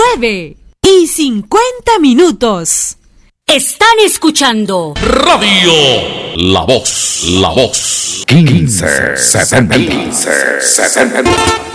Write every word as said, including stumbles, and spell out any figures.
nueve y cincuenta minutos. Están escuchando Radio La Voz, La Voz. quince setenta.